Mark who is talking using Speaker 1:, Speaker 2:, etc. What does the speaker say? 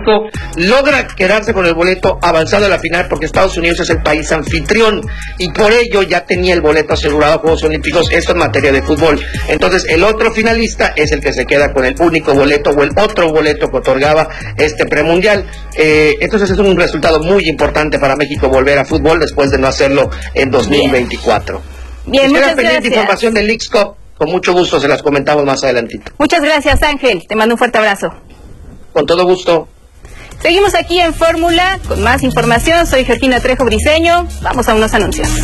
Speaker 1: México logra quedarse con el boleto avanzado a la final porque Estados Unidos es el país anfitrión y por ello ya tenía el boleto asegurado a Juegos Olímpicos, esto en materia de fútbol. Entonces el otro finalista es el que se queda con el único boleto o el otro boleto que otorgaba este premundial. Entonces es un resultado muy importante para México volver a fútbol después de no hacerlo en 2024.
Speaker 2: Bien, muchas gracias.
Speaker 1: Información del Leagues Cup, con mucho gusto se las comentamos más adelantito.
Speaker 2: Muchas gracias, Ángel, te mando un fuerte abrazo.
Speaker 1: Con todo gusto.
Speaker 2: Seguimos aquí en Fórmula con más información. Soy Georgina Trejo Briceño. Vamos a unos anuncios.